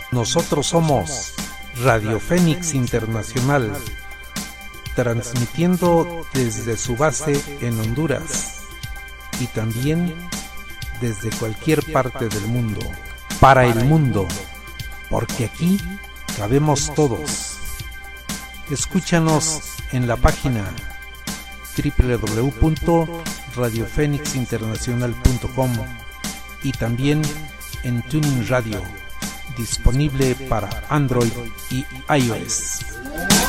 Nosotros somos Radio Fénix Internacional, transmitiendo desde su base en Honduras y también desde cualquier parte del mundo, para el mundo, porque aquí cabemos todos. Escúchanos en la página www.radiofenixinternacional.com y también en Tuning Radio, disponible para Android y iOS.